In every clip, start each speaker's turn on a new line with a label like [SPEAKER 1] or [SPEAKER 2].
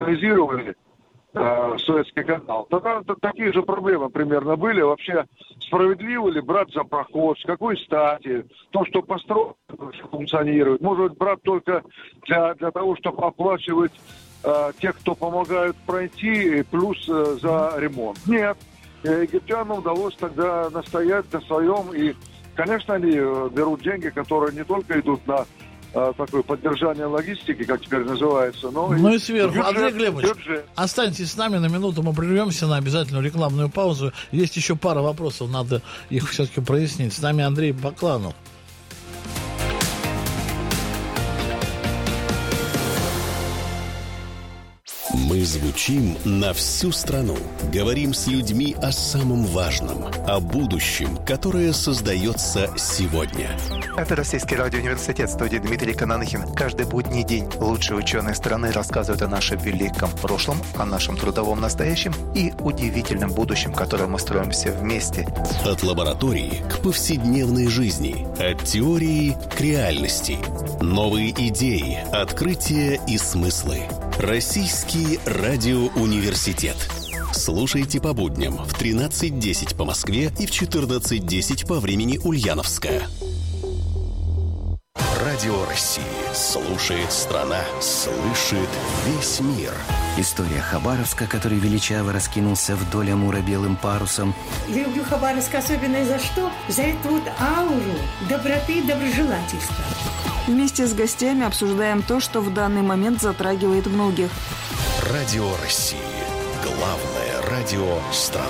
[SPEAKER 1] национализировали Советский канал, тогда такие же проблемы примерно были. Вообще, справедливо ли брать за проход, с какой стати, то, что построено, функционирует. Может быть, брать только для того, чтобы оплачивать тех, кто помогают пройти, плюс за ремонт. Нет. Египтянам удалось тогда настоять на своем. И, конечно, они берут деньги, которые не только идут на такое поддержание логистики, как теперь называется, но
[SPEAKER 2] и сверху. Андрей Глебович, останьтесь с нами на минуту, мы прервемся на обязательную рекламную паузу. Есть еще пара вопросов, надо их все-таки прояснить. С нами Андрей Бакланов.
[SPEAKER 3] Мы звучим на всю страну. Говорим с людьми о самом важном, о будущем, которое создается сегодня.
[SPEAKER 4] Это Российский радиоуниверситет, студии Дмитрий Кананыхин. Каждый будний день лучшие ученые страны рассказывают о нашем великом прошлом, о нашем трудовом настоящем и удивительном будущем, которое мы строим все вместе.
[SPEAKER 3] От лаборатории к повседневной жизни, от теории к реальности. Новые идеи, открытия и смыслы. Российский радиоуниверситет. Слушайте по будням в 13:10 по Москве и в 14:10 по времени Ульяновска. Радио России. Слушает страна, слышит весь мир.
[SPEAKER 5] История Хабаровска, который величаво раскинулся вдоль Амура белым парусом.
[SPEAKER 6] Люблю Хабаровск особенно за что? За эту вот ауру доброты и доброжелательства.
[SPEAKER 7] Вместе с гостями обсуждаем то, что в данный момент затрагивает многих.
[SPEAKER 3] Радио России. Главное радио страны.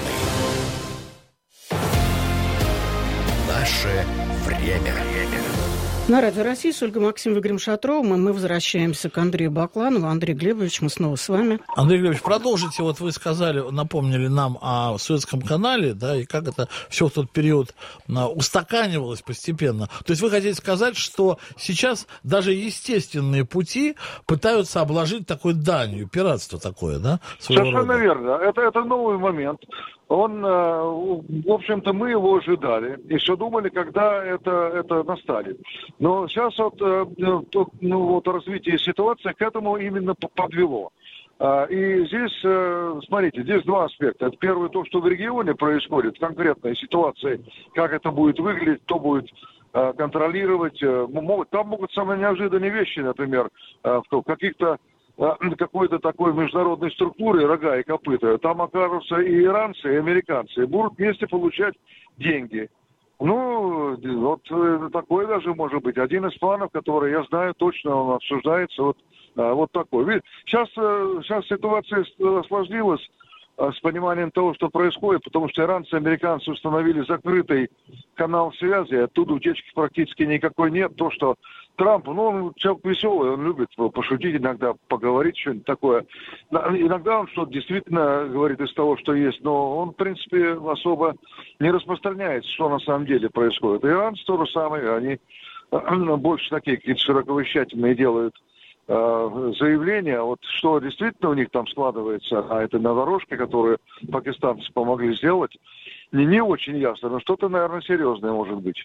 [SPEAKER 3] Наше время.
[SPEAKER 8] На Радио России с Ольгой Максимовой, Игорем Шатровым. Мы возвращаемся к Андрею Бакланову. Андрей Глебович, мы снова с вами.
[SPEAKER 2] Андрей Глебович, продолжите. Вот вы сказали, напомнили нам о Советском канале, да, и как это все в тот период устаканивалось постепенно. То есть вы хотите сказать, что сейчас даже естественные пути пытаются обложить такой данью, пиратство такое, да?
[SPEAKER 1] Совершенно верно. Это новый момент. Он, в общем-то, мы его ожидали. И все думали, когда это настанет. Но сейчас вот развитие ситуации к этому именно подвело. И здесь, смотрите, здесь два аспекта. Это первый, то, что в регионе происходит, конкретная ситуация, как это будет выглядеть, кто будет контролировать. Там могут самые неожиданные вещи, например, в каких-то какой-то такой международной структуры рога и копыта. Там окажутся и иранцы, и американцы. И будут вместе получать деньги. Ну, вот такой даже может быть. Один из планов, который я знаю точно, он обсуждается, вот такой. Сейчас ситуация осложнилась с пониманием того, что происходит, потому что иранцы и американцы установили закрытый канал связи, оттуда утечки практически никакой нет. То, что Трамп, он человек веселый, он любит пошутить иногда, поговорить, что-нибудь такое. Иногда он что-то действительно говорит из того, что есть, но он, в принципе, особо не распространяется, что на самом деле происходит. Иранцы то же самое, они больше такие какие-то широковещательные делают заявления, вот что действительно у них там складывается, а это на дорожке, которую пакистанцы помогли сделать, не очень ясно, но что-то, наверное, серьезное может быть.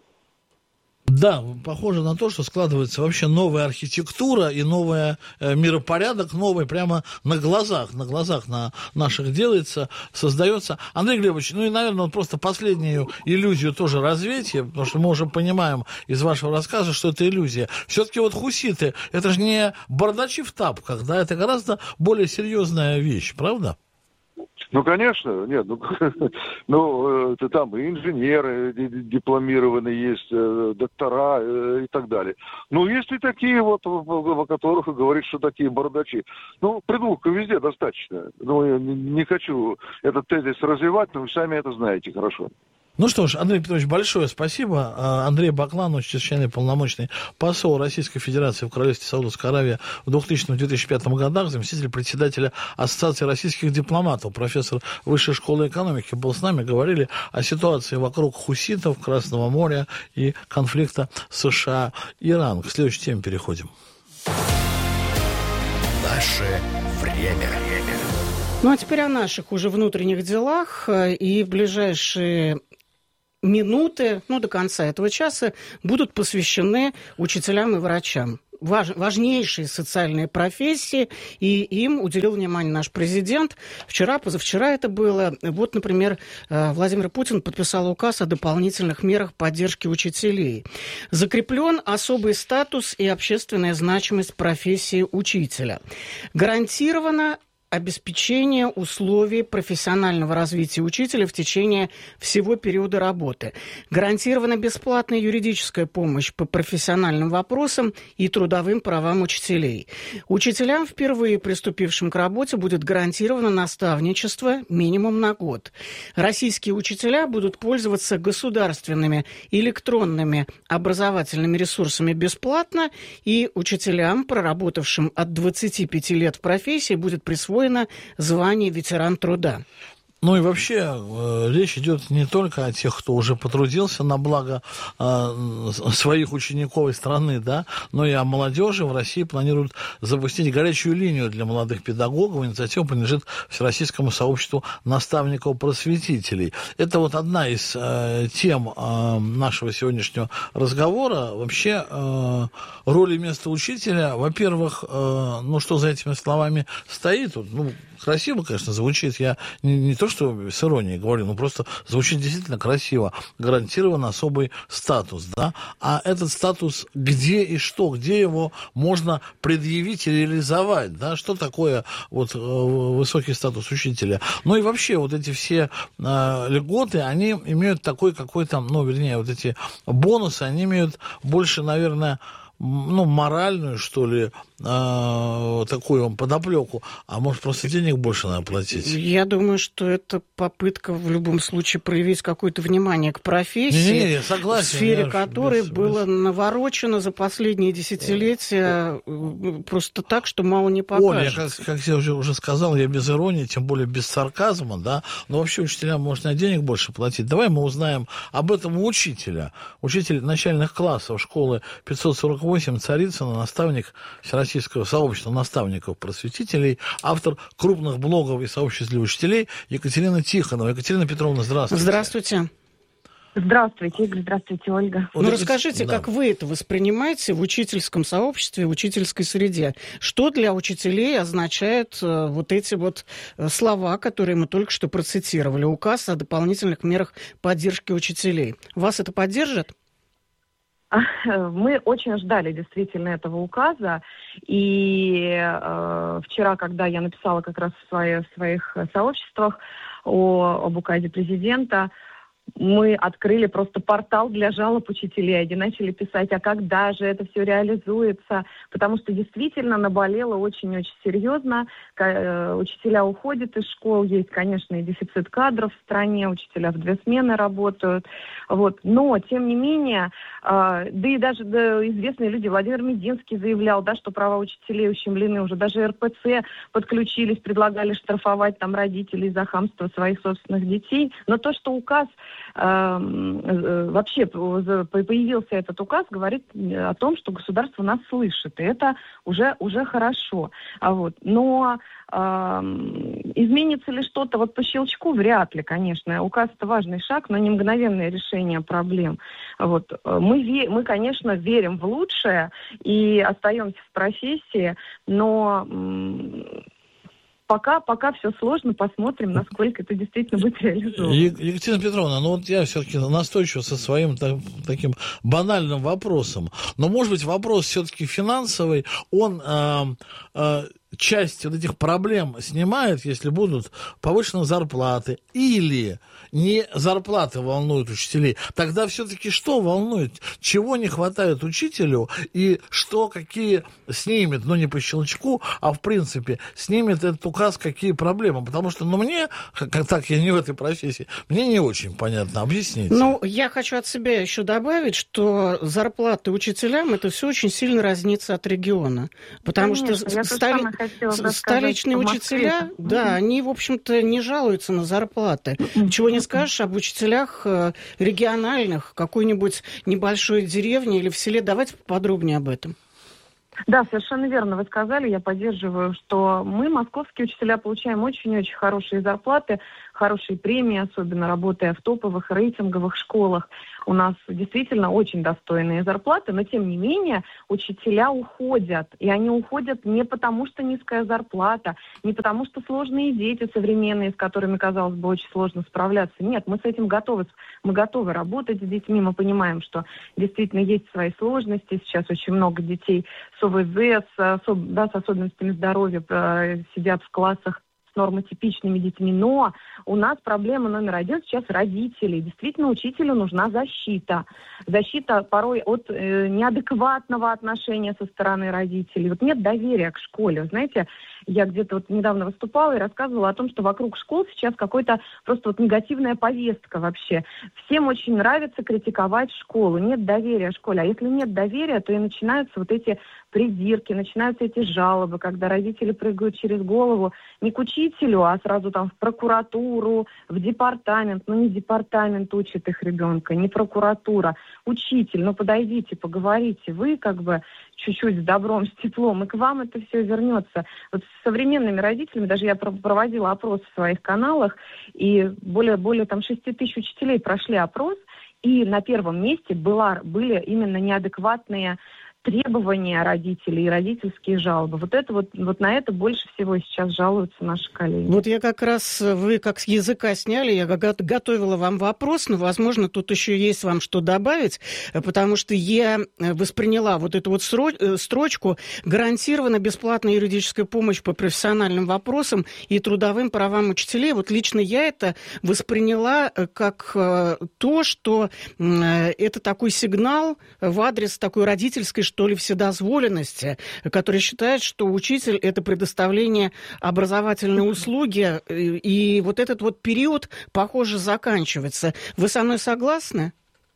[SPEAKER 2] Да, похоже на то, что складывается вообще новая архитектура и новый миропорядок, новый прямо на глазах на наших делается, создается. Андрей Глебович, ну и, наверное, просто последнюю иллюзию тоже развейте, потому что мы уже понимаем из вашего рассказа, что это иллюзия. Все-таки вот хуситы, это же не бардачи в тапках, да, это гораздо более серьезная вещь, правда?
[SPEAKER 1] Ну, конечно, нет, это там и инженеры дипломированные есть, доктора и так далее. Но есть и такие вот, о которых говорит, что такие бардачи. Ну, придурков везде достаточно. Ну, я не хочу этот тезис развивать, но вы сами это знаете хорошо.
[SPEAKER 2] Ну что ж, Андрей Петрович, большое спасибо. Андрей Бакланов, чрезвычайный полномочный посол Российской Федерации в Королевстве Саудовской Аравии в 2000-2005 годах, заместитель председателя Ассоциации российских дипломатов, профессор Высшей школы экономики, был с нами, говорили о ситуации вокруг хуситов, Красного моря и конфликта США-Иран. К следующей теме переходим.
[SPEAKER 3] Наше время.
[SPEAKER 8] Ну а теперь о наших уже внутренних делах. И в ближайшие минуты, до конца этого часа, будут посвящены учителям и врачам. важнейшие социальные профессии, и им уделил внимание наш президент. Вчера, позавчера это было. Вот, например, Владимир Путин подписал указ о дополнительных мерах поддержки учителей. Закреплен особый статус и общественная значимость профессии учителя. Гарантировано обеспечение условий профессионального развития учителя в течение всего периода работы. Гарантирована бесплатная юридическая помощь по профессиональным вопросам и трудовым правам учителей. Учителям, впервые приступившим к работе, будет гарантировано наставничество минимум на год. Российские учителя будут пользоваться государственными электронными образовательными ресурсами бесплатно, и учителям, проработавшим от 25 лет в профессии, будет присвоено звание ветеран труда.
[SPEAKER 2] Ну и вообще речь идет не только о тех, кто уже потрудился на благо своих учеников и страны, да, но и о молодежи. В России планируют запустить горячую линию для молодых педагогов. Инициатива принадлежит Всероссийскому сообществу наставников-просветителей. Это вот одна из тем нашего сегодняшнего разговора. Вообще роль и место учителя, во-первых, ну что за этими словами стоит? Ну, красиво, конечно, звучит. Я не то, что с иронией говорю, но просто звучит действительно красиво. Гарантирован особый статус, да? А этот статус где и что? Где его можно предъявить и реализовать, да? Что такое вот высокий статус учителя? Ну и вообще вот эти все льготы, они имеют такой какой-то, ну, вернее, вот эти бонусы, они имеют больше, наверное, ну, моральную, что ли, такую подоплеку, а может, просто денег больше надо платить?
[SPEAKER 8] Я думаю, что это попытка в любом случае проявить какое-то внимание к профессии,
[SPEAKER 2] я согласен,
[SPEAKER 8] в сфере которой было наворочено за последние десятилетия просто так, что мало не покажется.
[SPEAKER 2] Оля, как я уже сказал, я без иронии, тем более без сарказма, да, но вообще учителям можно денег больше платить. Давай мы узнаем об этом у учителя. Учитель начальных классов школы 548 Царицына, наставник Всероссийского сообщества наставников-просветителей, автор крупных блогов и сообществ для учителей Екатерина Тихонова. Екатерина Петровна, здравствуйте.
[SPEAKER 8] Здравствуйте.
[SPEAKER 9] Здравствуйте, Игорь. Здравствуйте, Ольга.
[SPEAKER 8] Ну, расскажите, как вы это воспринимаете в учительском сообществе, в учительской среде? Что для учителей означают вот эти вот слова, которые мы только что процитировали? Указ о дополнительных мерах поддержки учителей. Вас это поддержит?
[SPEAKER 9] Мы очень ждали действительно этого указа, и вчера, когда я написала как раз в своих сообществах об указе президента, мы открыли просто портал для жалоб учителей, они начали писать, а когда же это все реализуется, потому что действительно наболело очень-очень серьезно, учителя уходят из школ, есть, конечно, и дефицит кадров в стране, учителя в 2 смены работают, вот. Но, тем не менее, да и даже известные люди, Владимир Мединский заявлял, да, что права учителей ущемлены, уже даже РПЦ подключились, предлагали штрафовать там родителей за хамство своих собственных детей, но то, что указ вообще появился этот указ, говорит о том, что государство нас слышит, и это уже хорошо. Но изменится ли что-то вот по щелчку? Вряд ли, конечно. Указ – это важный шаг, но не мгновенное решение проблем. Вот. Мы, конечно, верим в лучшее и остаемся в профессии, но Пока все сложно, посмотрим, насколько это действительно будет реализовано.
[SPEAKER 2] Екатерина Петровна, ну вот я все-таки настойчиво со своим таким банальным вопросом. Но, может быть, вопрос все-таки финансовый, он часть вот этих проблем снимает, если будут повышены зарплаты, или не зарплаты волнуют учителей, тогда все-таки что волнует? Чего не хватает учителю, и что, какие снимет, ну не по щелчку, а в принципе снимет этот указ, какие проблемы? Потому что, ну мне, как так, я не в этой профессии, мне не очень понятно, объясните.
[SPEAKER 8] Ну, я хочу от себя еще добавить, что зарплаты учителям, это все очень сильно разнится от региона, потому что столичные учителя, да, они, в общем-то, не жалуются на зарплаты. Чего не скажешь об учителях региональных, какой-нибудь небольшой деревни или в селе. Давайте поподробнее об этом.
[SPEAKER 9] Да, совершенно верно вы сказали, я поддерживаю, что мы, московские учителя, получаем очень-очень хорошие зарплаты, хорошие премии, особенно работая в топовых рейтинговых школах. У нас действительно очень достойные зарплаты, но тем не менее учителя уходят. И они уходят не потому, что низкая зарплата, не потому, что сложные дети современные, с которыми, казалось бы, очень сложно справляться. Нет, мы с этим готовы. Мы готовы работать с детьми, мы понимаем, что действительно есть свои сложности. Сейчас очень много детей с ОВЗ, с особенностями здоровья сидят в классах с нормотипичными детьми. Но у нас проблема номер один сейчас родители. Действительно, учителю нужна защита. Защита порой от неадекватного отношения со стороны родителей. Вот нет доверия к школе. Знаете, я где-то вот недавно выступала и рассказывала о том, что вокруг школ сейчас какой-то просто вот негативная повестка вообще. Всем очень нравится критиковать школу. Нет доверия школе. А если нет доверия, то и начинаются вот эти придирки, начинаются эти жалобы, когда родители прыгают через голову не к учителю, а сразу там в прокуратуру, в департамент. Ну, не департамент учит их ребенка, не прокуратура. Учитель, ну, подойдите, поговорите. Вы как бы чуть-чуть с добром, с теплом, и к вам это все вернется. Вот с современными родителями, даже я проводила опрос в своих каналах, и более там 6 тысяч учителей прошли опрос, и на первом месте были именно неадекватные требования родителей и родительские жалобы. Вот на это больше всего сейчас жалуются наши коллеги.
[SPEAKER 8] Вот я как раз, вы как с языка сняли, я готовила вам вопрос, но, возможно, тут еще есть вам что добавить, потому что я восприняла вот эту вот строчку «Гарантирована бесплатная юридическая помощь по профессиональным вопросам и трудовым правам учителей». Вот лично я это восприняла как то, что это такой сигнал в адрес такой родительской, что ли, вседозволенности, который считает, что учитель – это предоставление образовательной услуги, и вот этот вот период, похоже, заканчивается. Вы со мной согласны?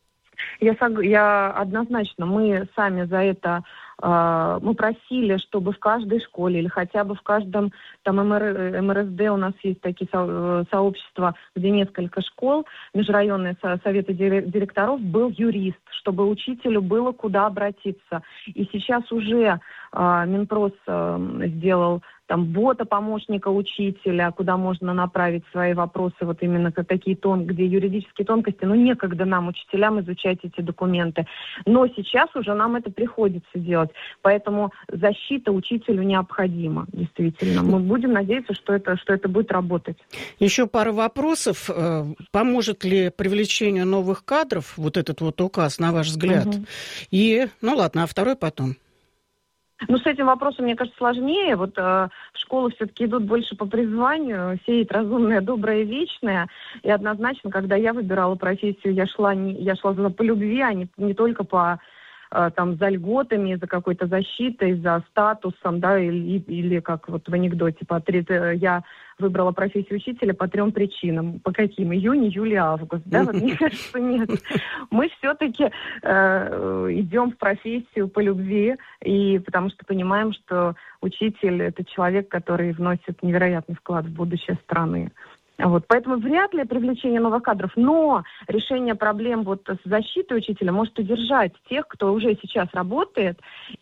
[SPEAKER 9] Я однозначно, мы сами за это мы просили, чтобы в каждой школе или хотя бы в каждом там МРСД у нас есть такие сообщества, где несколько школ, межрайонные советы директоров, был юрист, чтобы учителю было куда обратиться. И сейчас уже Минпрос сделал там бота помощника учителя, куда можно направить свои вопросы, вот именно такие где юридические тонкости, некогда нам, учителям, изучать эти документы. Но сейчас уже нам это приходится делать. Поэтому защита учителю необходима, действительно. Мы будем надеяться, что это будет работать.
[SPEAKER 8] Еще пара вопросов. Поможет ли привлечению новых кадров вот этот вот указ, на ваш взгляд? Угу. И, ладно, а второй потом.
[SPEAKER 9] С этим вопросом, мне кажется, сложнее. Вот в школу все-таки идут больше по призванию, сеять разумное, доброе, вечное. И однозначно, когда я выбирала профессию, я шла по любви, а не только за льготами, за какой-то защитой, за статусом, да, или как вот в анекдоте, я выбрала профессию учителя по 3 причинам. По каким? Июнь, июль, август. Да, вот мне кажется, нет. Мы все-таки идем в профессию по любви, и потому что понимаем, что учитель – это человек, который вносит невероятный вклад в будущее страны. Поэтому вряд ли привлечение новых кадров, но решение проблем с защитой учителя может удержать тех, кто уже сейчас работает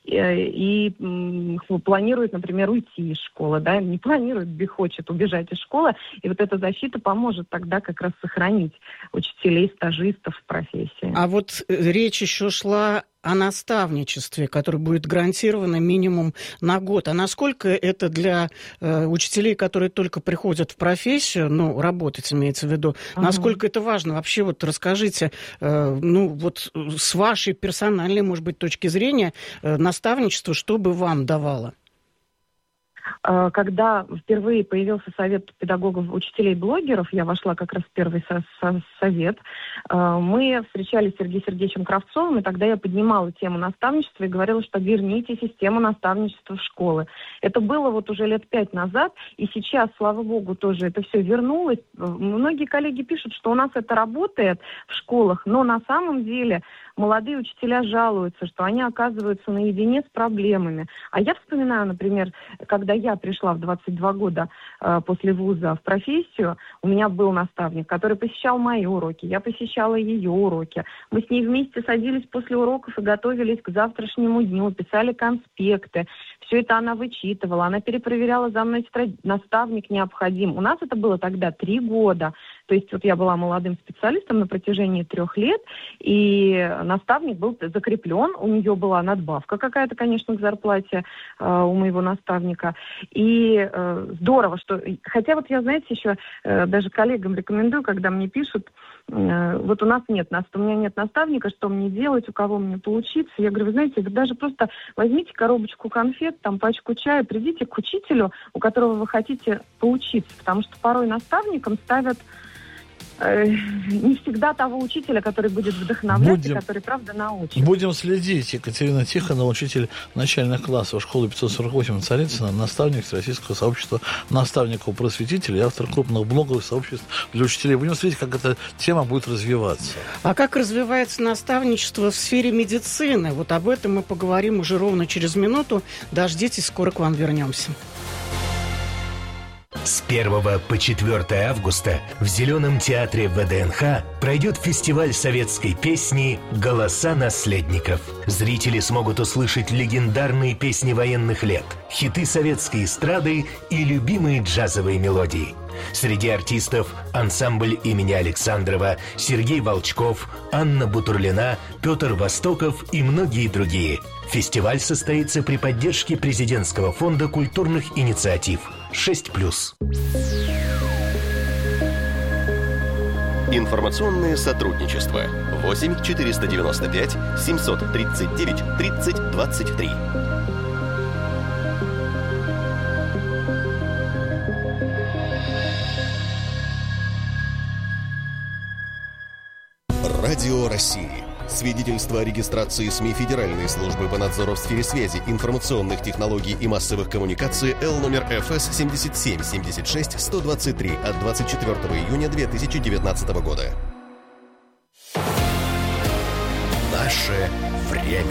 [SPEAKER 9] и планирует, например, уйти из школы, да, не планирует, хочет убежать из школы, и вот эта защита поможет тогда как раз сохранить учителей, стажистов в профессии.
[SPEAKER 8] А вот речь еще шла о наставничестве, которое будет гарантировано минимум на год. А насколько это для учителей, которые только приходят в профессию, работать имеется в виду, насколько это важно? Вообще расскажите, с вашей персональной, может быть, точки зрения, наставничество, что бы вам давало?
[SPEAKER 9] Когда впервые появился совет педагогов, учителей, блогеров, я вошла как раз в первый совет, мы встречались с Сергеем Сергеевичем Кравцовым, и тогда я поднимала тему наставничества и говорила, что верните систему наставничества в школы. Это было уже лет 5 назад, и сейчас, слава богу, тоже это все вернулось. Многие коллеги пишут, что у нас это работает в школах, но на самом деле молодые учителя жалуются, что они оказываются наедине с проблемами. А я вспоминаю, например, когда я пришла в 22 года после вуза в профессию, у меня был наставник, который посещал мои уроки, я посещала ее уроки. Мы с ней вместе садились после уроков и готовились к завтрашнему дню, писали конспекты. Все это она вычитывала, она перепроверяла за мной тетрадь. Наставник необходим. У нас это было тогда 3 года. То есть вот я была молодым специалистом на протяжении 3 лет, и наставник был закреплен, у нее была надбавка какая-то, конечно, к зарплате у моего наставника. И здорово, что... Хотя вот я, знаете, еще даже коллегам рекомендую, когда мне пишут, вот у меня нет наставника, что мне делать, у кого мне поучиться. Я говорю, вы знаете, вы даже просто возьмите коробочку конфет, там пачку чая, придите к учителю, у которого вы хотите поучиться, потому что порой наставникам ставят не всегда того учителя, который будет вдохновлять и который, правда, научит.
[SPEAKER 2] Будем следить. Екатерина Тихонова, учитель начальных классов школы 548 Царицына, наставник Всероссийского сообщества наставников-просветителей, автор крупных блоговых сообществ для учителей. Будем следить, как эта тема будет развиваться.
[SPEAKER 8] А как развивается наставничество в сфере медицины? Вот об этом мы поговорим уже ровно через минуту. Дождитесь, скоро к вам вернемся.
[SPEAKER 10] С 1 по 4 августа в Зеленом театре ВДНХ пройдет фестиваль советской песни «Голоса наследников». Зрители смогут услышать легендарные песни военных лет, хиты советской эстрады и любимые джазовые мелодии. Среди артистов ансамбль имени Александрова, Сергей Волчков, Анна Бутурлина, Петр Востоков и многие другие. Фестиваль состоится при поддержке Президентского фонда культурных инициатив 6+.
[SPEAKER 3] Информационное сотрудничество. 8 495 739 30 23. Радио России. Свидетельство о регистрации СМИ Федеральной службы по надзору в сфере связи, информационных технологий и массовых коммуникаций Л номер ФС 77 76 123 от 24 июня 2019 года. Наше время.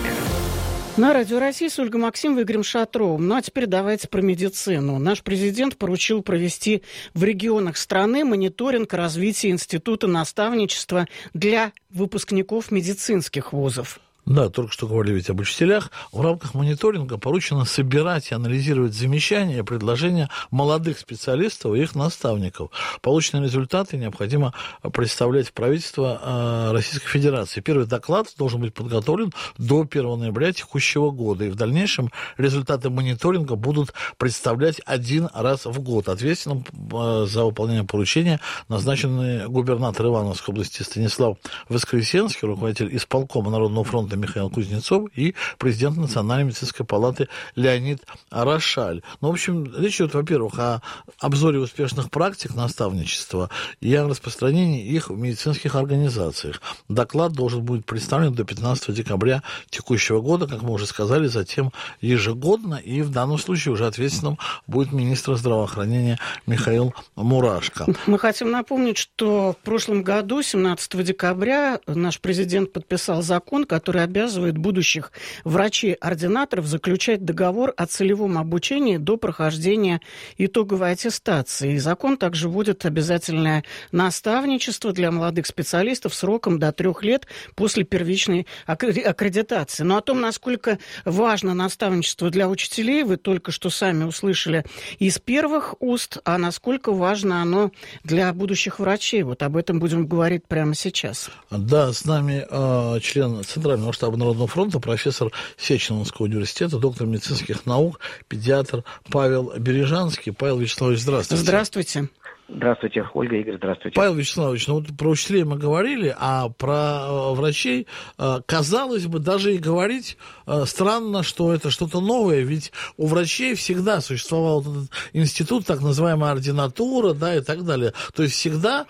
[SPEAKER 8] На Радио России с Ольгой Максимовой и Игорем Шатровым. Ну а теперь давайте про медицину. Наш президент поручил провести в регионах страны мониторинг развития института наставничества для выпускников медицинских вузов.
[SPEAKER 2] Да, только что говорили ведь об учителях. В рамках мониторинга поручено собирать и анализировать замечания и предложения молодых специалистов и их наставников. Полученные результаты необходимо представлять в правительство Российской Федерации. Первый доклад должен быть подготовлен до 1 ноября текущего года. И в дальнейшем результаты мониторинга будут представлять 1 раз в год. Ответственным за выполнение поручения назначенный губернатор Ивановской области Станислав Воскресенский, руководитель исполкома Народного фронта Михаил Кузнецов и президент Национальной медицинской палаты Леонид Рошаль. Ну, в общем, речь идет, во-первых, о обзоре успешных практик наставничества и о распространении их в медицинских организациях. Доклад должен быть представлен до 15 декабря текущего года, как мы уже сказали, затем ежегодно, и в данном случае уже ответственным будет министр здравоохранения Михаил Мурашко.
[SPEAKER 8] Мы хотим напомнить, что в прошлом году, 17 декабря, наш президент подписал закон, который обязывает будущих врачей-ординаторов заключать договор о целевом обучении до прохождения итоговой аттестации. И закон также вводит обязательное наставничество для молодых специалистов сроком до 3 лет после первичной аккредитации. Но о том, насколько важно наставничество для учителей, вы только что сами услышали из первых уст, а насколько важно оно для будущих врачей. Вот об этом будем говорить прямо сейчас.
[SPEAKER 2] Да, с нами член Центрального штаба Народного фронта, профессор Сеченовского университета, доктор медицинских наук, педиатр Павел Бережанский. Павел Вячеславович, здравствуйте.
[SPEAKER 8] Здравствуйте.
[SPEAKER 11] Здравствуйте, Ольга, Игорь, здравствуйте.
[SPEAKER 2] Павел Вячеславович, ну вот про учителей мы говорили, а про врачей, казалось бы, даже и говорить странно, что это что-то новое, ведь у врачей всегда существовал этот институт, так называемая ординатура, да, и так далее. То есть всегда,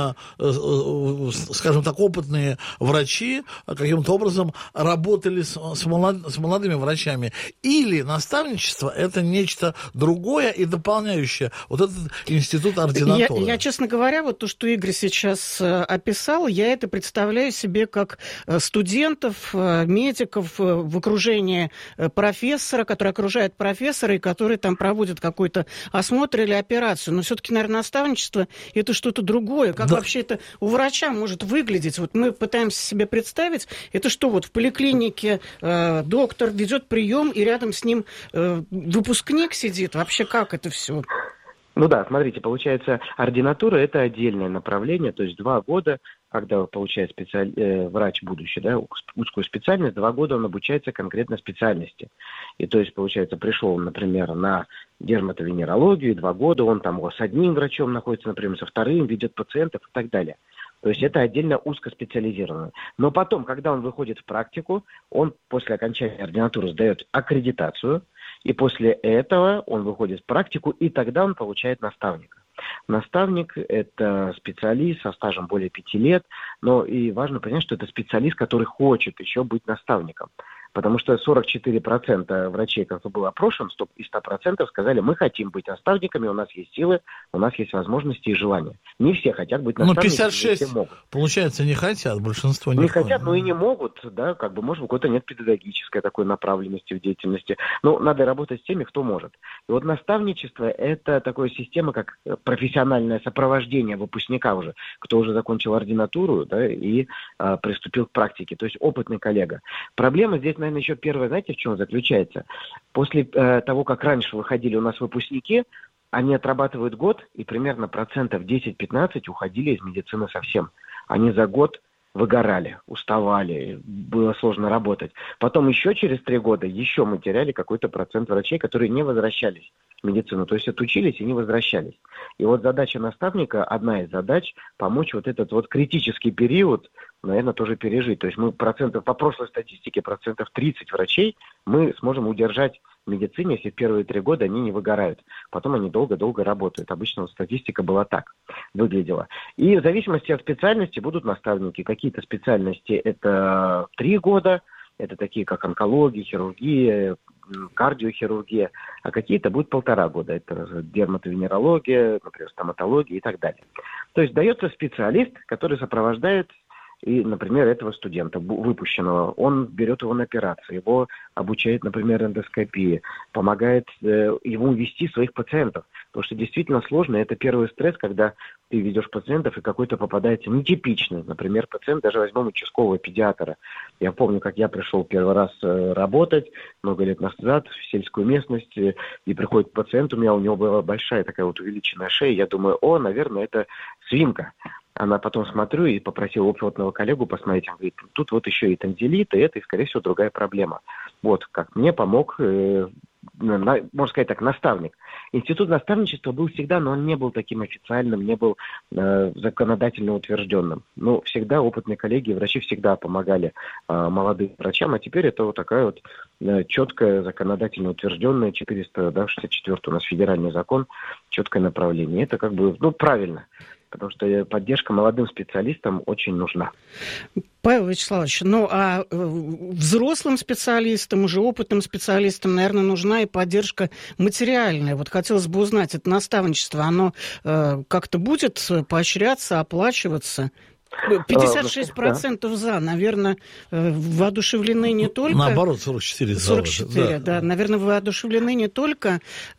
[SPEAKER 2] скажем так, опытные врачи каким-то образом работали с молодыми врачами. Или наставничество – это нечто другое и дополняющее вот этот институт ординатуры. ординатуры.
[SPEAKER 8] Я, честно говоря, вот то, что Игорь сейчас описал, я это представляю себе как студентов, медиков в окружении профессора, который окружает профессора и который там проводит какой-то осмотр или операцию. Но все-таки, наверное, наставничество – это что-то другое. Как вообще это у врача может выглядеть? Вот мы пытаемся себе представить, это что, вот в поликлинике доктор ведет прием, и рядом с ним выпускник сидит? Вообще как это все?
[SPEAKER 11] Ну да, смотрите, получается, ординатура – это отдельное направление, то есть 2 года, когда получает врач будущий, да, узкую специальность, 2 года он обучается конкретно специальности. И то есть, получается, пришел, например, на дерматовенерологию, 2 года он там с одним врачом находится, например, со вторым, ведет пациентов и так далее. То есть это отдельно узкоспециализированно. Но потом, когда он выходит в практику, он после окончания ординатуры сдает аккредитацию, и после этого он выходит в практику, и тогда он получает наставника. Наставник – это специалист со стажем более 5 лет, но и важно понять, что это специалист, который хочет еще быть наставником. Потому что 44% врачей, кто был опрошен, из 100% сказали, мы хотим быть наставниками, у нас есть силы, у нас есть возможности и желания. Не все хотят быть наставниками,
[SPEAKER 2] 56,
[SPEAKER 11] не все могут.
[SPEAKER 2] Получается, не хотят, большинство
[SPEAKER 11] не хотят, но и не могут, да, как бы, может, у кого-то нет педагогической такой направленности в деятельности. Но надо работать с теми, кто может. И вот наставничество – это такая система, как профессиональное сопровождение выпускника уже, кто уже закончил ординатуру, да, и приступил к практике, то есть опытный коллега. Проблема здесь, наверное, еще первая, знаете, в чем заключается? После того, как раньше выходили у нас выпускники, они отрабатывают год, и примерно 10-15% уходили из медицины совсем. Они за год выгорали, уставали, было сложно работать. Потом еще через 3 года еще мы теряли какой-то процент врачей, которые не возвращались в медицину. То есть отучились и не возвращались. И вот задача наставника, одна из задач, помочь вот этот вот критический период, наверное, тоже пережить. То есть мы по прошлой статистике, 30% врачей мы сможем удержать в медицине, если в первые 3 года они не выгорают. Потом они долго-долго работают. Обычно вот статистика была так, выглядела. И в зависимости от специальности будут наставники. Какие-то специальности это 3 года, это такие как онкология, хирургия, кардиохирургия, а какие-то будут 1,5 года. Это дерматовенерология, например, стоматология и так далее. То есть дается специалист, который сопровождает и, например, этого студента, выпущенного, он берет его на операцию, его обучает, например, эндоскопии, помогает ему вести своих пациентов. Потому что действительно сложно, это первый стресс, когда ты ведешь пациентов, и какой-то попадается нетипичный. Например, пациент, даже возьмем участкового педиатра. Я помню, как я пришел первый раз работать много лет назад в сельскую местность, и приходит пациент, у него была большая такая вот увеличенная шея, я думаю, наверное, это свинка. Она потом смотрю и попросила опытного коллегу посмотреть. Он говорит, тут вот еще и танзелит, и это, и, скорее всего, другая проблема. Вот, как мне помог, можно сказать так, наставник. Институт наставничества был всегда, но он не был таким официальным, не был законодательно утвержденным. Но всегда опытные коллеги, врачи всегда помогали молодым врачам, а теперь это вот такая вот четкая, законодательно утвержденная, 464 у нас федеральный закон, четкое направление. Это как бы, правильно. Потому что поддержка молодым специалистам очень нужна.
[SPEAKER 8] Павел Вячеславович, а взрослым специалистам, уже опытным специалистам, наверное, нужна и поддержка материальная. Вот хотелось бы узнать, это наставничество, оно как-то будет поощряться, оплачиваться? 56% за, наверное, воодушевлены не только...
[SPEAKER 2] Наоборот, 44 за.
[SPEAKER 8] 44, да. Наверное, воодушевлены не только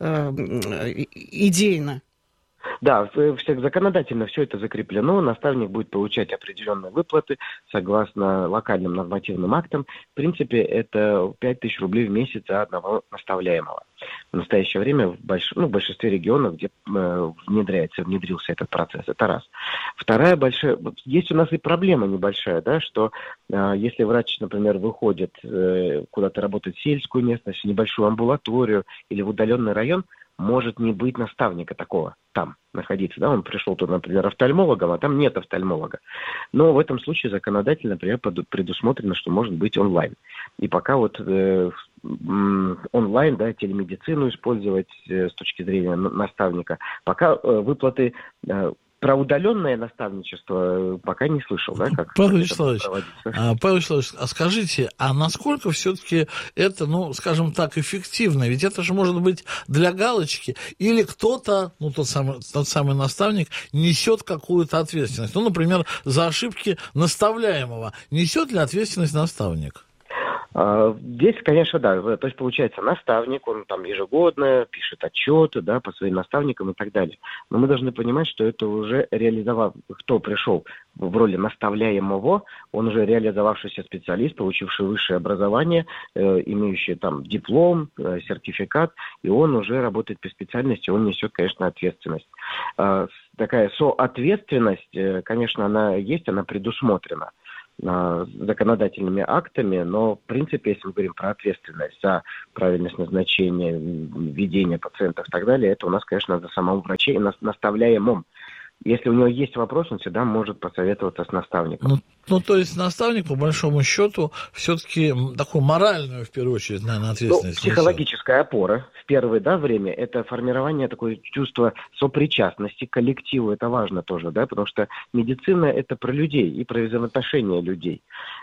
[SPEAKER 8] идейно.
[SPEAKER 11] Да, законодательно все это закреплено. Наставник будет получать определенные выплаты согласно локальным нормативным актам. В принципе, это 5000 рублей в месяц за одного наставляемого. В настоящее время в большинстве регионов, где внедрился этот процесс. Это раз. Вторая большая... Есть у нас и проблема небольшая, да, что если врач, например, выходит куда-то работать в сельскую местность, в небольшую амбулаторию или в удаленный район, может не быть наставника такого там находиться. Да? Он пришел туда, например, офтальмологом, а там нет офтальмолога. Но в этом случае законодательно, например, предусмотрено, что может быть онлайн. И пока вот онлайн, да, телемедицину использовать с точки зрения наставника, пока выплаты про удаленное наставничество пока не слышал, да?
[SPEAKER 2] Павел Вячеславович, а скажите, а насколько все-таки это, скажем так, эффективно? Ведь это же может быть для галочки, или кто-то, тот самый наставник, несет какую-то ответственность. Например, за ошибки наставляемого. Несет ли ответственность наставник?
[SPEAKER 11] Здесь, конечно, да. То есть, получается, наставник, он там ежегодно пишет отчеты, да, по своим наставникам и так далее. Но мы должны понимать, что это уже кто пришел в роли наставляемого, он уже реализовавшийся специалист, получивший высшее образование, имеющий там диплом, сертификат, и он уже работает по специальности, он несет, конечно, ответственность. Такая соответственность, конечно, она есть, она предусмотрена законодательными актами, но, в принципе, если мы говорим про ответственность за правильность назначения, ведения пациентов и так далее, это у нас, конечно, за самого врача и наставляемым. Если у него есть вопрос, он всегда может посоветоваться с наставником.
[SPEAKER 2] То есть наставник, по большому счету, все-таки такую моральную, в первую очередь, наверное, ответственность.
[SPEAKER 11] Психологическая опора в первое время – это формирование такое чувства сопричастности к коллективу. Это важно тоже, да, потому что медицина – это про людей и про взаимоотношения людей.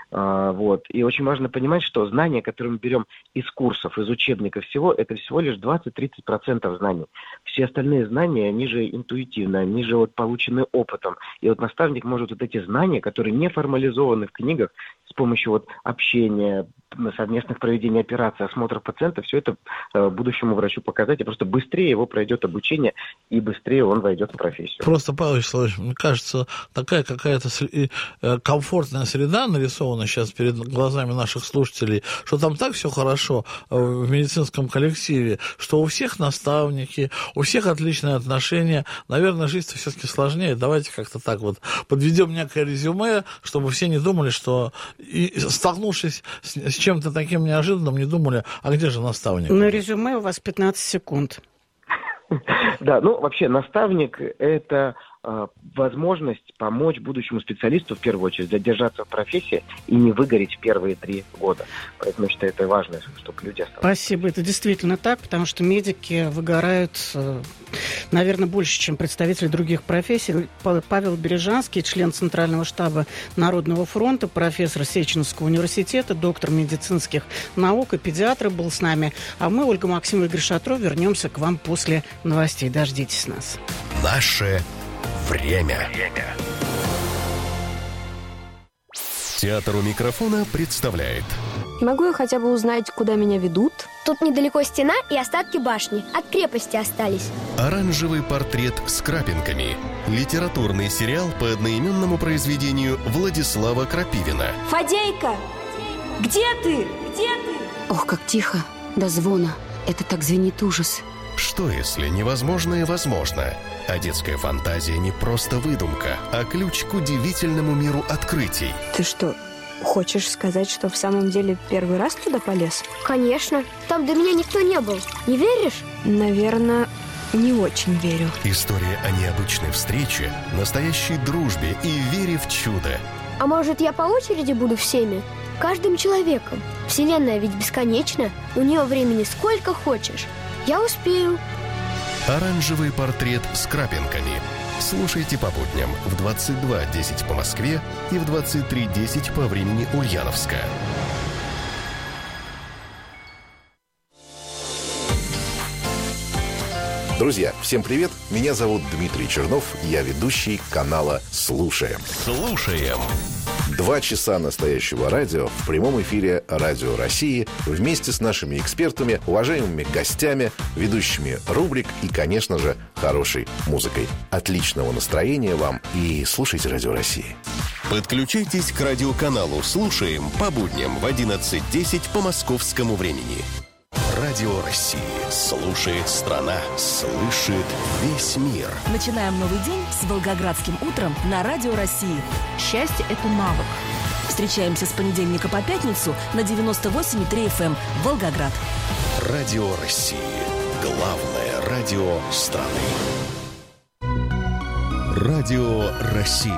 [SPEAKER 11] И очень важно понимать, что знания, которые мы берем из курсов, из учебников всего, это всего лишь 20-30% знаний. Все остальные знания, они же интуитивны, они же получены опытом. И наставник может эти знания, которые не формализованы в книгах, с помощью общения, совместных проведений операций, осмотров пациента, все это будущему врачу показать, и просто быстрее его пройдет обучение, и быстрее он войдет в профессию.
[SPEAKER 2] Просто, Павел Вячеславович, мне кажется, такая какая-то комфортная среда нарисована сейчас перед глазами наших слушателей, что там так все хорошо в медицинском коллективе, что у всех наставники, у всех отличные отношения. Наверное, жизнь-то все-таки сложнее. Давайте как-то так подведем некое резюме, чтобы все не думали, что, столкнувшись с чем-то таким неожиданным, не думали, а где же наставник?
[SPEAKER 8] На резюме у вас 15 секунд.
[SPEAKER 11] Да, вообще наставник – это возможность помочь будущему специалисту, в первую очередь, задержаться в профессии и не выгореть в первые 3 года. Поэтому я считаю, это важно, чтобы люди оставались.
[SPEAKER 8] Спасибо. Это действительно так, потому что медики выгорают, наверное, больше, чем представители других профессий. Павел Бережанский, член Центрального штаба Народного фронта, профессор Сеченовского университета, доктор медицинских наук и педиатр был с нами. А мы, Ольга Максимова и Игорь Шатров, вернемся к вам после новостей. Дождитесь нас.
[SPEAKER 3] Наше время. Театр у микрофона представляет.
[SPEAKER 12] Могу я хотя бы узнать, куда меня ведут? Тут недалеко стена и остатки башни. От крепости остались.
[SPEAKER 3] Оранжевый портрет с крапинками. Литературный сериал по одноименному произведению Владислава Крапивина.
[SPEAKER 12] Фадейка! Где ты? Где ты?
[SPEAKER 13] Ох, как тихо. До звона. Это так звенит ужас.
[SPEAKER 3] Что, если невозможное возможно? А детская фантазия не просто выдумка, а ключ к удивительному миру открытий.
[SPEAKER 12] Ты что, хочешь сказать, что в самом деле первый раз туда полез? Конечно. Там до меня никто не был. Не веришь? Наверное, не очень верю.
[SPEAKER 3] История о необычной встрече, настоящей дружбе и вере в чудо.
[SPEAKER 12] А может, я по очереди буду всеми? Каждым человеком. Вселенная ведь бесконечна. У нее времени сколько хочешь. Я успею.
[SPEAKER 3] Оранжевый портрет с крапинками. Слушайте по будням в 22:10 по Москве и в 23:10 по времени Ульяновска.
[SPEAKER 14] Друзья, всем привет! Меня зовут Дмитрий Чернов, я ведущий канала «Слушаем».
[SPEAKER 3] Слушаем.
[SPEAKER 14] 2 часа настоящего радио в прямом эфире Радио России вместе с нашими экспертами, уважаемыми гостями, ведущими рубрик и, конечно же, хорошей музыкой. Отличного настроения вам и слушайте Радио России.
[SPEAKER 3] Подключайтесь к радиоканалу «Слушаем» по будням в 11:10 по московскому времени. Радио России. Слушает страна. Слышит весь мир.
[SPEAKER 15] Начинаем новый день с Волгоградским утром на Радио России. Счастье – это навык. Встречаемся с понедельника по пятницу на 98,3 FM Волгоград.
[SPEAKER 3] Радио России. Главное радио страны. Радио России.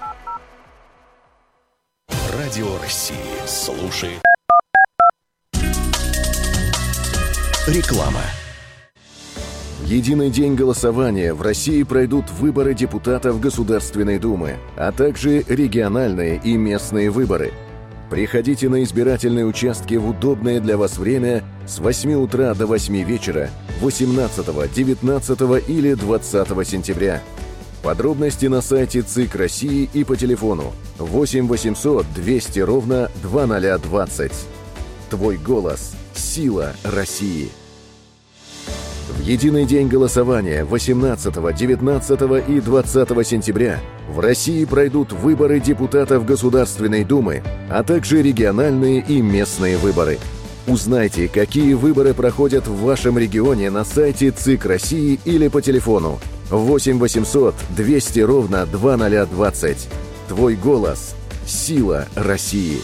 [SPEAKER 3] Радио России. Слушает. Реклама.
[SPEAKER 16] В единый день голосования в России пройдут выборы депутатов Государственной Думы, а также региональные и местные выборы. Приходите на избирательные участки в удобное для вас время с 8 утра до 8 вечера 18, 19 или 20 сентября. Подробности на сайте ЦИК России и по телефону 8 800 200 ровно 2020. Твой голос – сила России. В единый день голосования 18, 19 и 20 сентября в России пройдут выборы депутатов Государственной Думы, а также региональные и местные выборы. Узнайте, какие выборы проходят в вашем регионе на сайте ЦИК России или по телефону 8 800 200 ровно 2020. Твой голос – сила России.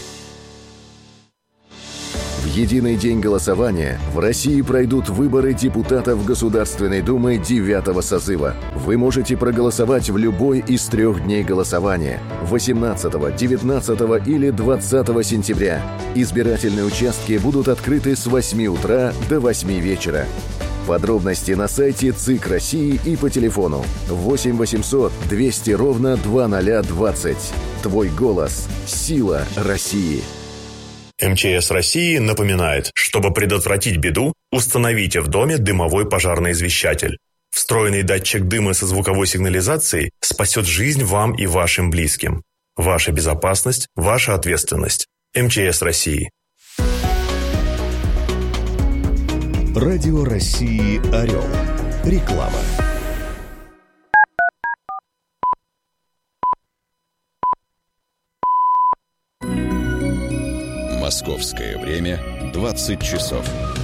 [SPEAKER 16] В единый день голосования в России пройдут выборы депутатов Государственной Думы 9-го созыва. Вы можете проголосовать в любой из 3 дней голосования – 18, 19 или 20 сентября. Избирательные участки будут открыты с 8 утра до 8 вечера. Подробности на сайте ЦИК России и по телефону 8 800 200 ровно 2020. Твой голос – сила России.
[SPEAKER 17] МЧС России напоминает, чтобы предотвратить беду, установите в доме дымовой пожарный извещатель. Встроенный датчик дыма со звуковой сигнализацией спасет жизнь вам и вашим близким. Ваша безопасность – ваша ответственность. МЧС России.
[SPEAKER 3] Радио России «Орел». Реклама. Московское время 20 часов.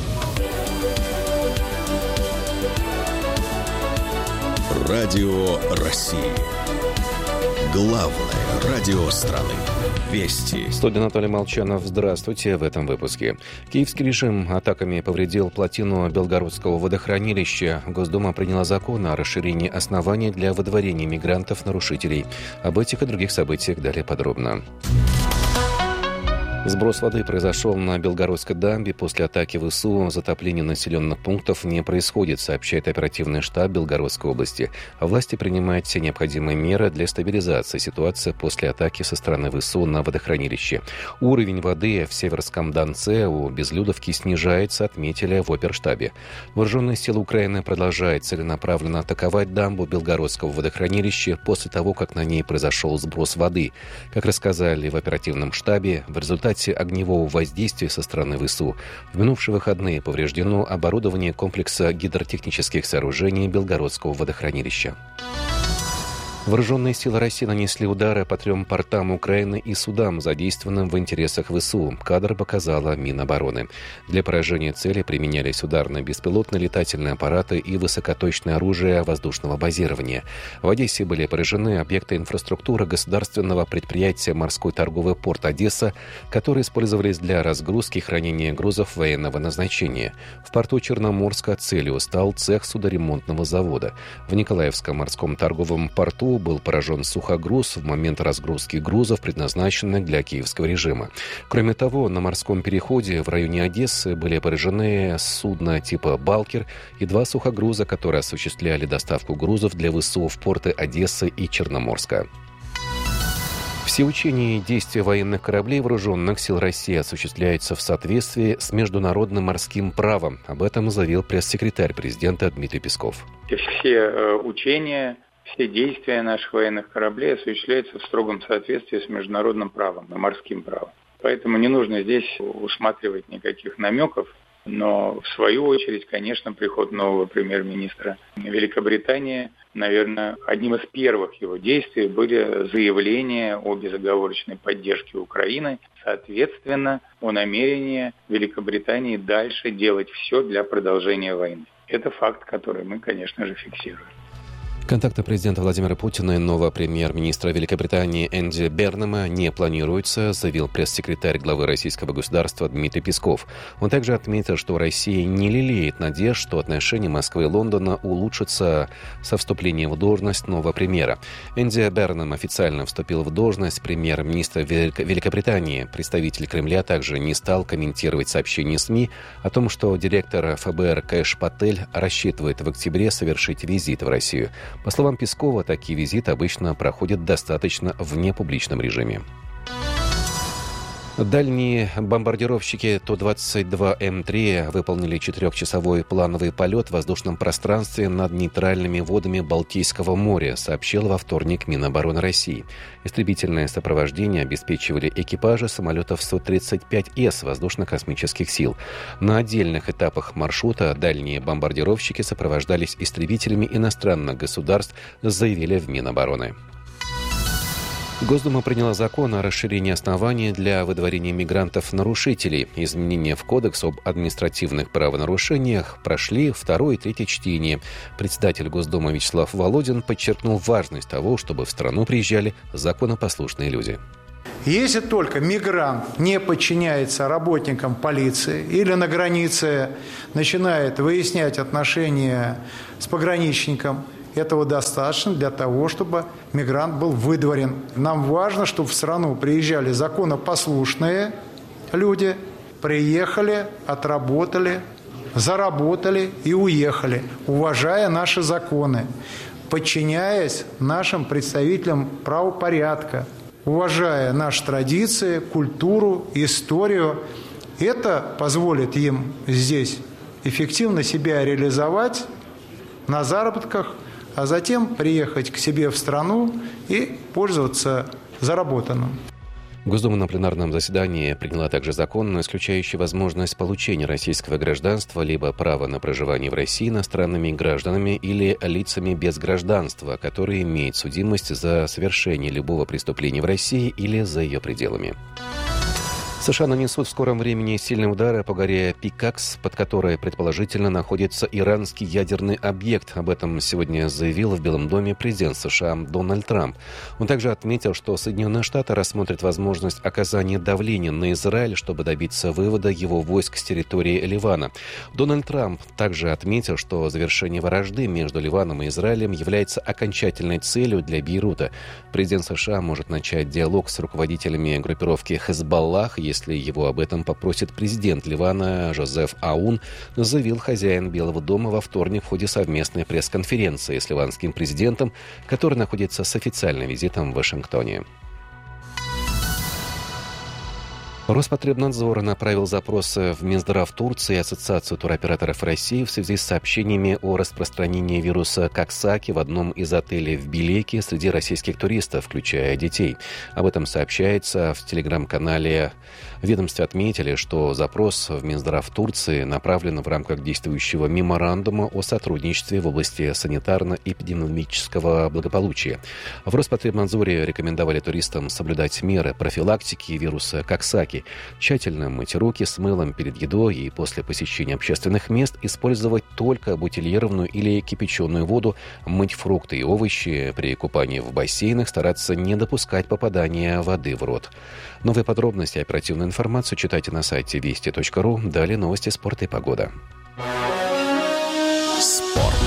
[SPEAKER 3] Радио России. Главное радио страны. Вести.
[SPEAKER 18] Студия Анатолий Молчанов. Здравствуйте. В этом выпуске. Киевский режим атаками повредил плотину Белгородского водохранилища. Госдума приняла закон о расширении оснований для выдворения мигрантов-нарушителей. Об этих и других событиях далее подробно. Сброс воды произошел на Белгородской дамбе. После атаки ВСУ затопление населенных пунктов не происходит, сообщает оперативный штаб Белгородской области. Власти принимают все необходимые меры для стабилизации ситуации после атаки со стороны ВСУ на водохранилище. Уровень воды в Северском Донце у Безлюдовки снижается, отметили в оперштабе. Вооруженные силы Украины продолжают целенаправленно атаковать дамбу Белгородского водохранилища после того, как на ней произошел сброс воды. Как рассказали в оперативном штабе, в результате огневого воздействия со стороны ВСУ в минувшие выходные повреждено оборудование комплекса гидротехнических сооружений Белгородского водохранилища. Вооруженные силы России нанесли удары по 3 портам Украины и судам, задействованным в интересах ВСУ. Кадр показала Минобороны. Для поражения цели применялись ударные беспилотные летательные аппараты и высокоточное оружие воздушного базирования. В Одессе были поражены объекты инфраструктуры государственного предприятия «Морской торговый порт Одесса», которые использовались для разгрузки и хранения грузов военного назначения. В порту Черноморска целью стал цех судоремонтного завода. В Николаевском морском торговом порту был поражен сухогруз в момент разгрузки грузов, предназначенных для киевского режима. Кроме того, на морском переходе в районе Одессы были поражены судна типа «Балкер» и 2 сухогруза, которые осуществляли доставку грузов для ВСУ в порты Одессы и Черноморска. Все учения и действия военных кораблей вооруженных сил России осуществляются в соответствии с международным морским правом. Об этом заявил пресс-секретарь президента Дмитрий Песков.
[SPEAKER 19] Все учения, все действия наших военных кораблей осуществляются в строгом соответствии с международным правом и морским правом. Поэтому не нужно здесь усматривать никаких намеков. Но в свою очередь, конечно, приход нового премьер-министра Великобритании, наверное, одним из первых его действий были заявления о безоговорочной поддержке Украины, соответственно, о намерении Великобритании дальше делать все для продолжения войны. Это факт, который мы, конечно же, фиксируем.
[SPEAKER 18] Контакты президента Владимира Путина и нового премьер-министра Великобритании Энди Бернема не планируются, заявил пресс-секретарь главы российского государства Дмитрий Песков. Он также отметил, что Россия не лелеет надежд, что отношения Москвы и Лондона улучшатся со вступлением в должность нового премьера. Энди Бернем официально вступил в должность премьер-министра Великобритании. Представитель Кремля также не стал комментировать сообщения СМИ о том, что директор ФБР Кэш Патель рассчитывает в октябре совершить визит в Россию. По словам Пескова, такие визиты обычно проходят достаточно в непубличном режиме. Дальние бомбардировщики Ту-22М3 выполнили 4-часовой плановый полет в воздушном пространстве над нейтральными водами Балтийского моря, сообщил во вторник Минобороны России. Истребительное сопровождение обеспечивали экипажи самолетов Су-35С воздушно-космических сил. На отдельных этапах маршрута дальние бомбардировщики сопровождались истребителями иностранных государств, заявили в Минобороны. Госдума приняла закон о расширении оснований для выдворения мигрантов-нарушителей. Изменения в Кодекс об административных правонарушениях прошли второе и третье чтение. Председатель Госдумы Вячеслав Володин подчеркнул важность того, чтобы в страну приезжали законопослушные люди.
[SPEAKER 20] Если только мигрант не подчиняется работникам полиции или на границе начинает выяснять отношения с пограничником, этого достаточно для того, чтобы мигрант был выдворен. Нам важно, чтобы в страну приезжали законопослушные люди, приехали, отработали, заработали и уехали, уважая наши законы, подчиняясь нашим представителям правопорядка, уважая наши традиции, культуру, историю. Это позволит им здесь эффективно себя реализовать на заработках, а затем приехать к себе в страну и пользоваться заработанным.
[SPEAKER 18] Госдума на пленарном заседании приняла также закон, исключающий возможность получения российского гражданства либо права на проживание в России иностранными гражданами или лицами без гражданства, которые имеют судимость за совершение любого преступления в России или за ее пределами. США нанесут в скором времени сильные удары по горе Пикакс, под которой, предположительно, находится иранский ядерный объект. Об этом сегодня заявил в Белом доме президент США Дональд Трамп. Он также отметил, что Соединенные Штаты рассмотрят возможность оказания давления на Израиль, чтобы добиться вывода его войск с территории Ливана. Дональд Трамп также отметил, что завершение вражды между Ливаном и Израилем является окончательной целью для Бейрута. Президент США может начать диалог с руководителями группировки Хезболлах, если его об этом попросит президент Ливана Жозеф Аун, заявил хозяин Белого дома во вторник в ходе совместной пресс-конференции с ливанским президентом, который находится с официальным визитом в Вашингтоне. Роспотребнадзор направил запросы в Минздрав Турции и Ассоциацию туроператоров России в связи с сообщениями о распространении вируса Коксаки в одном из отелей в Билеке среди российских туристов, включая детей. Об этом сообщается в телеграм-канале. В ведомстве отметили, что запрос в Минздрав Турции направлен в рамках действующего меморандума о сотрудничестве в области санитарно-эпидемиологического благополучия. В Роспотребнадзоре рекомендовали туристам соблюдать меры профилактики вируса Коксаки, тщательно мыть руки с мылом перед едой и после посещения общественных мест, использовать только бутилированную или кипяченую воду, мыть фрукты и овощи, при купании в бассейнах стараться не допускать попадания воды в рот. Новые подробности и оперативную информацию читайте на сайте вести.ру. Далее новости спорта и погода.
[SPEAKER 3] Спорт.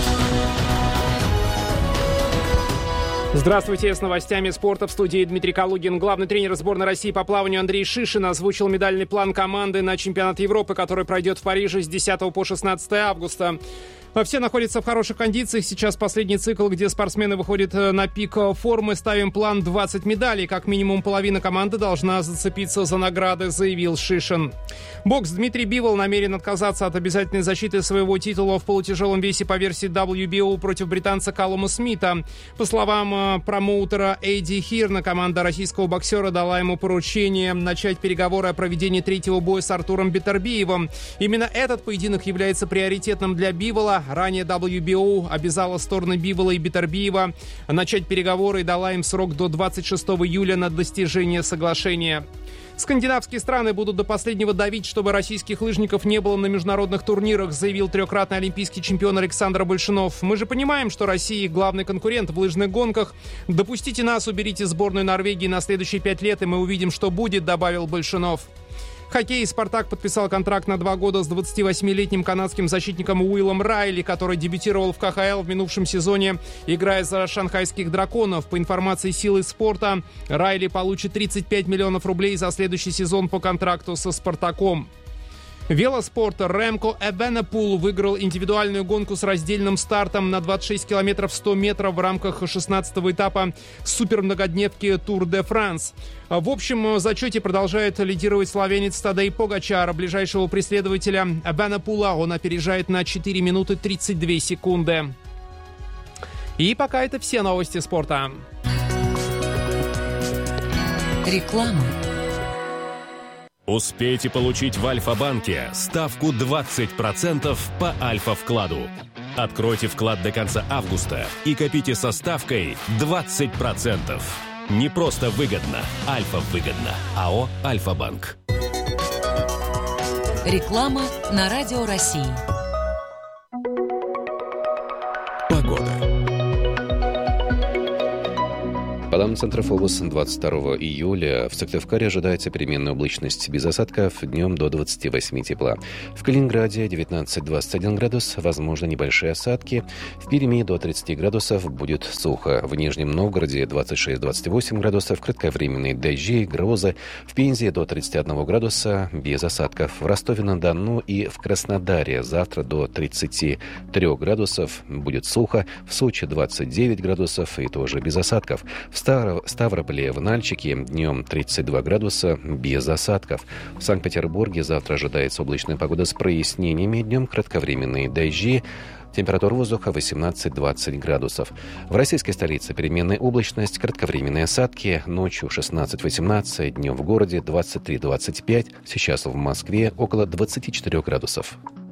[SPEAKER 21] Здравствуйте, с новостями спорта в студии Дмитрий Калугин. Главный тренер сборной России по плаванию Андрей Шишин озвучил медальный план команды на чемпионат Европы, который пройдет в Париже с 10 по 16 августа. Все находятся в хороших кондициях. Сейчас последний цикл, где спортсмены выходят на пик формы. Ставим план 20 медалей. Как минимум половина команды должна зацепиться за награды, заявил Шишин. Бокс. Дмитрий Бивол намерен отказаться от обязательной защиты своего титула в полутяжелом весе по версии WBO против британца Калума Смита. По словам промоутера Эдди Хирна, команда российского боксера дала ему поручение начать переговоры о проведении третьего боя с Артуром Бетербиевым. Именно этот поединок является приоритетным для Бивола. Ранее WBO обязала стороны Бивола и Бетербиева начать переговоры и дала им срок до 26 июля на достижение соглашения. Скандинавские страны будут до последнего давить, чтобы российских лыжников не было на международных турнирах, заявил трехкратный олимпийский чемпион Александр Большунов. Мы же понимаем, что Россия главный конкурент в лыжных гонках. Допустите нас, уберите сборную Норвегии на следующие 5 лет, и мы увидим, что будет, добавил Большунов. Хоккей. «Спартак» подписал контракт на 2 года с 28-летним канадским защитником Уиллом Райли, который дебютировал в КХЛ в минувшем сезоне, играя за шанхайских «Драконов». По информации «Силы спорта», Райли получит 35 миллионов рублей за следующий сезон по контракту со «Спартаком». Велоспорт. Ремко Эвенепул выиграл индивидуальную гонку с раздельным стартом на 26 километров 100 метров в рамках 16-го этапа супермногодневки Тур де Франс. В общем зачете продолжает лидировать словенец Тадей Погачар. Ближайшего преследователя Эвенепула он опережает на 4 минуты 32 секунды. И пока это все новости спорта.
[SPEAKER 4] Реклама.
[SPEAKER 3] Успейте получить в Альфа-банке ставку 20% по Альфа-вкладу. Откройте вклад до конца августа и копите со ставкой 20%. Не просто выгодно, Альфа-выгодно. АО «Альфа-банк».
[SPEAKER 4] Реклама на Радио России.
[SPEAKER 3] Погода.
[SPEAKER 18] По данным Центра ФОБОС, 22 июля в Сыктывкаре ожидается переменная облачность без осадков, днем до 28 тепла. В Калининграде 19-21 градус, возможно небольшие осадки. В Перми до 30 градусов будет сухо. В Нижнем Новгороде 26-28 градусов, кратковременные дожди, грозы. В Пензе до 31 градуса, без осадков. В Ростове-на-Дону и в Краснодаре завтра до 33 градусов будет сухо. В Сочи 29 градусов и тоже без осадков. В Ставрополе, в Нальчике днем 32 градуса, без осадков. В Санкт-Петербурге завтра ожидается облачная погода с прояснениями, днем кратковременные дожди. Температура воздуха 18-20 градусов. В российской столице переменная облачность, кратковременные осадки, ночью 16-18, днем в городе 23-25, сейчас в Москве около 24 градусов.